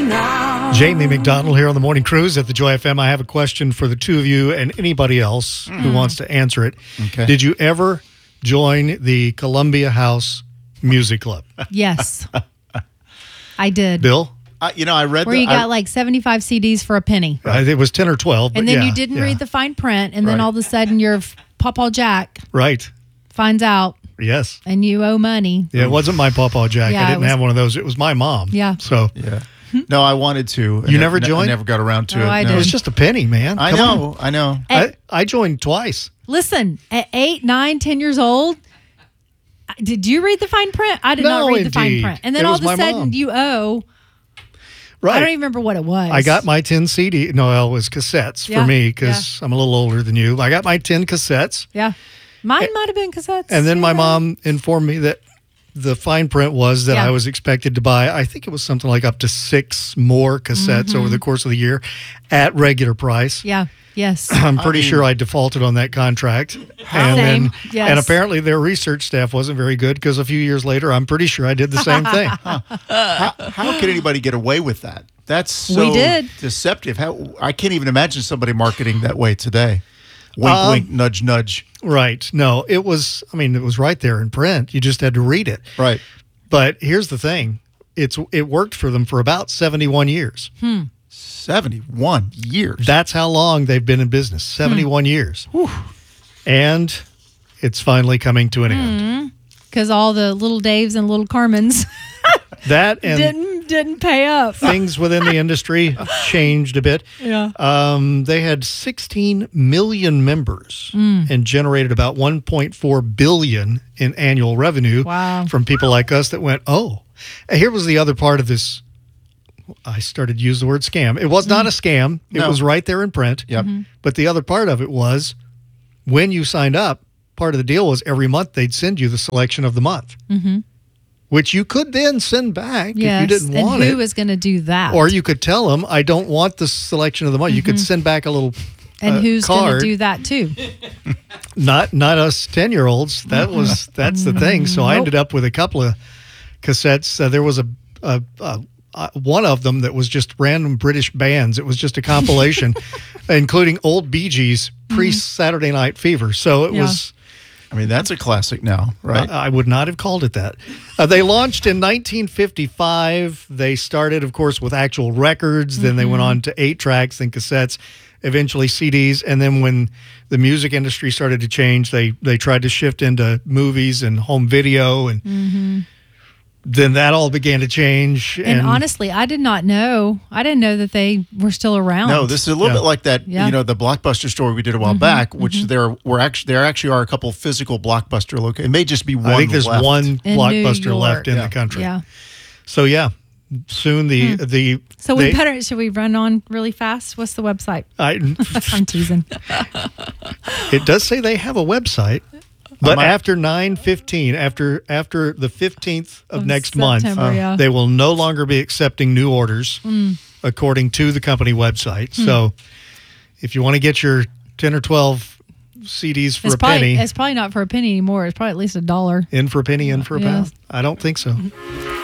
now. Jamie McDonald here on the Morning Cruise at the Joy FM. I have a question for the two of you and anybody else who wants to answer it. Okay. Did you ever join the Columbia House Music Club? Yes. I did. Bill? I read Where you got like 75 CDs for a penny. It was 10 or 12. And then you didn't read the fine print, and then Right. all of a sudden your Pawpaw Jack Right. finds out, Yes. and you owe money. Yeah, it wasn't my Pawpaw Jack. Yeah, I it didn't was- have one of those. It was my mom. Yeah. So Yeah. No, I wanted to. You never joined? I never got around to Oh, it. I no. it did. was just a penny, man. I Come know. on. I know. I joined twice. Listen, at 8, 9, 10 years old, did you read the fine print? I did No, not read the fine indeed. print. And then It all was of a my sudden mom. you owe, Right. I don't even remember what it was. I got my 10 CD. No, it was cassettes Yeah, for me because I'm a little older than you. I got my 10 cassettes. Yeah. Mine might have been cassettes. And then my yeah. mom informed me that the fine print was that Yeah. I was expected to buy, I think it was something like up to 6 more cassettes over the course of the year at regular price. Yeah. Yes. I'm pretty sure I defaulted on that contract. And Same. Yes. and apparently their research staff wasn't very good because a few years later, I'm pretty sure I did the same thing. How could anybody get away with that? That's so We did. deceptive. I can't even imagine somebody marketing that way today. Wink, wink, nudge, nudge. Right. No, it was right there in print. You just had to read it. Right. But here's the thing. It worked for them for about 71 years. 71 years. That's how long they've been in business, 71 years. And it's finally coming to an end. Because all the little Daves and little Carmens That and didn't pay up. things within the industry changed a bit. Yeah. They had 16 million members and generated about 1.4 billion in annual revenue Wow. from people like us that went, oh. And here was the other part of this. I started to use the word scam. It was not a scam. It No. was right there in print. Yep. But the other part of it was when you signed up, part of the deal was every month they'd send you the selection of the month, which you could then send back Yes. if you didn't want and it. who is going to do that? Or you could tell them, I don't want the selection of the month. You could send back a little and who's going card. to do that too? Not us 10-year-olds. That's the thing. So I Nope. ended up with a couple of cassettes. There was a one of them that was just random British bands. It was just a compilation, including old Bee Gees pre-Saturday Night Fever. So it Yeah. was. I mean, that's a classic now, right? I would not have called it that. They launched in 1955. They started, of course, with actual records. Then they went on to 8 tracks, then cassettes, eventually CDs. And then when the music industry started to change, they tried to shift into movies and home video. And then that all began to change. And honestly, I did not know. I didn't know that they were still around. No, this is a little bit like that. Yeah. The Blockbuster story we did a while back, which there actually are a couple physical Blockbuster locations. It may just be one. I think there's left. one In Blockbuster New left in York. the country. Yeah. So, yeah, soon the So should we run on really fast? What's the website? I'm teasing. It does say they have a website, but might- after 9/15, after the 15th of next month, September, yeah. they will no longer be accepting new orders, according to the company website. So, if you want to get your 10 or 12 CDs for a penny, It's probably not for a penny anymore. It's probably at least $1. in for a penny, in for a Yeah. pound. I don't think so.